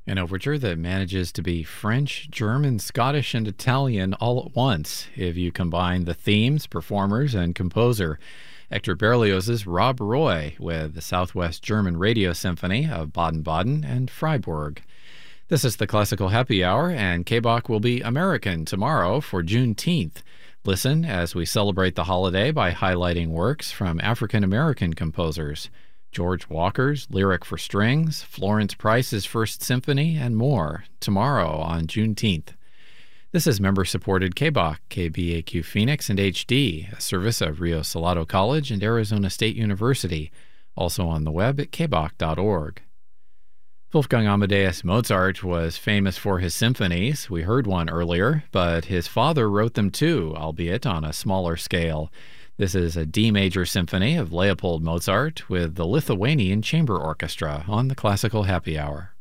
An overture that manages to be French, German, Scottish, and Italian all at once if you combine the themes, performers, and composer. Hector Berlioz's Rob Roy with the Southwest German Radio Symphony of Baden-Baden and Freiburg. This is the Classical Happy Hour, and KBOC will be American tomorrow for Juneteenth. Listen as we celebrate the holiday by highlighting works from African-American composers. George Walker's Lyric for Strings, Florence Price's First Symphony, and more, tomorrow on Juneteenth. This is member-supported KBOC, KBAQ Phoenix, and HD, a service of Rio Salado College and Arizona State University, also on the web at kboc.org. Wolfgang Amadeus Mozart was famous for his symphonies. We heard one earlier, but his father wrote them too, albeit on a smaller scale. This is a D major symphony of Leopold Mozart with the Lithuanian Chamber Orchestra on the Classical Happy Hour.